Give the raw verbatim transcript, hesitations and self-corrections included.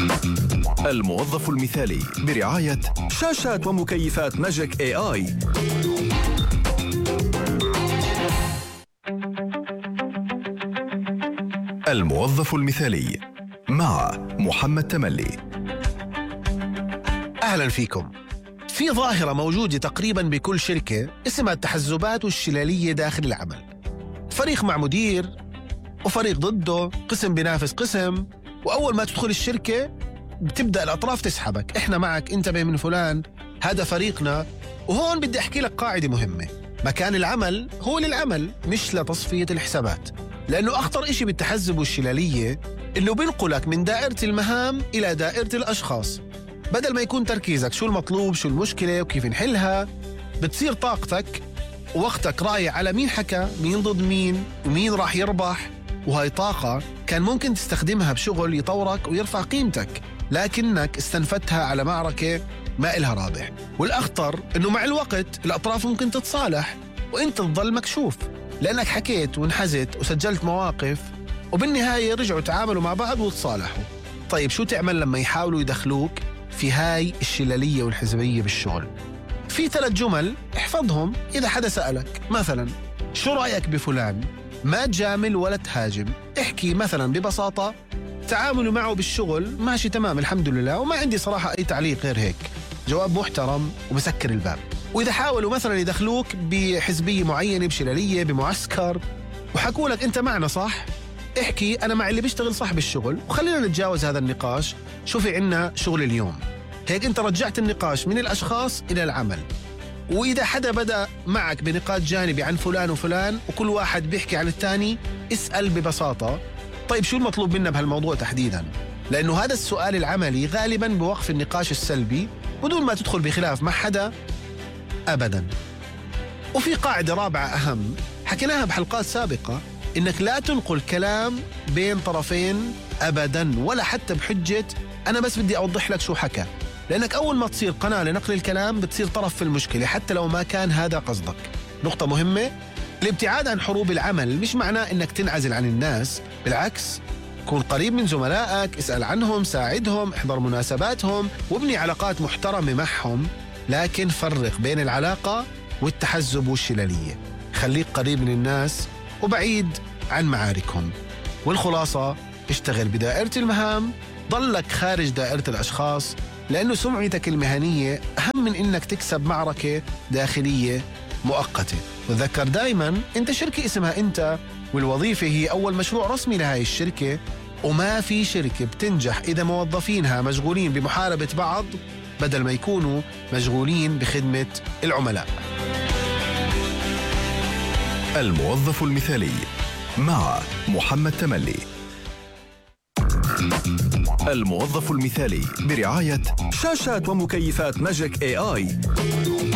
الموظف المثالي برعاية شاشات ومكيفات ماجيك اي اي. الموظف المثالي مع محمد تملي. أهلا فيكم. في ظاهرة موجودة تقريبا بكل شركة اسمها التحزبات والشلالية داخل العمل. فريق مع مدير وفريق ضده، قسم بينافس قسم، وأول ما تدخل الشركة بتبدأ الأطراف تسحبك. إحنا معك، انتبه من فلان، هذا فريقنا. وهون بدي أحكي لك قاعدة مهمة: مكان العمل هو للعمل مش لتصفية الحسابات. لأنه أخطر إشي بالتحزب والشلالية إنه بينقلك من دائرة المهام إلى دائرة الأشخاص. بدل ما يكون تركيزك شو المطلوب، شو المشكلة وكيف نحلها، بتصير طاقتك ووقتك رايح على مين حكى، مين ضد مين، ومين راح يربح. وهاي طاقة كان ممكن تستخدمها بشغل يطورك ويرفع قيمتك، لكنك استنفتها على معركة ما إلها رابح. والأخطر إنه مع الوقت الأطراف ممكن تتصالح وإنت تظل مكشوف، لأنك حكيت وانحزت وسجلت مواقف، وبالنهاية رجعوا تعاملوا مع بعض وتصالحوا. طيب شو تعمل لما يحاولوا يدخلوك في هاي الشلالية والحزبية بالشغل؟ في ثلاث جمل احفظهم إذا حدا سألك. مثلا: شو رأيك بفلان؟ ما تجامل ولا تهاجم، احكي مثلا ببساطة: تعاملوا معه بالشغل ماشي تمام الحمد لله، وما عندي صراحة أي تعليق غير هيك. جواب محترم وبسكر الباب. وإذا حاولوا مثلا يدخلوك بحزبية معينة، بشلالية، بمعسكر، وحكوا لك أنت معنا صح، احكي: أنا مع اللي بيشتغل صح بالشغل، وخلينا نتجاوز هذا النقاش، شو في عنا شغل اليوم. هيك أنت رجعت النقاش من الأشخاص إلى العمل. وإذا حدا بدأ معك بنقاش جانبي عن فلان وفلان وكل واحد بيحكي عن الثاني، اسأل ببساطة: طيب شو المطلوب منا بهالموضوع تحديدا؟ لأنه هذا السؤال العملي غالبا بوقف النقاش السلبي بدون ما تدخل بخلاف مع حدا أبدا. وفي قاعدة رابعة أهم حكيناها بحلقات سابقة: إنك لا تنقل كلام بين طرفين أبدا، ولا حتى بحجة أنا بس بدي أوضح لك شو حكى. لأنك أول ما تصير قناة لنقل الكلام بتصير طرف في المشكلة حتى لو ما كان هذا قصدك. نقطة مهمة: الابتعاد عن حروب العمل مش معناه إنك تنعزل عن الناس، بالعكس، كون قريب من زملائك، اسأل عنهم، ساعدهم، احضر مناسباتهم، وابني علاقات محترمة معهم. لكن فرق بين العلاقة والتحزب والشلالية. خليك قريب من الناس وبعيد عن معاركهم. والخلاصة: اشتغل بدائرة المهام، ضلك خارج دائرة الأشخاص، لأنه سمعتك المهنية أهم من إنك تكسب معركة داخلية مؤقتة. وذكر دايما أنت شركة اسمها أنت، والوظيفة هي أول مشروع رسمي لهاي الشركة، وما في شركة بتنجح إذا موظفينها مشغولين بمحاربة بعض بدل ما يكونوا مشغولين بخدمة العملاء. الموظف المثالي مع محمد تملي. الموظف المثالي برعاية شاشات ومكيفات ماجيك اي اي.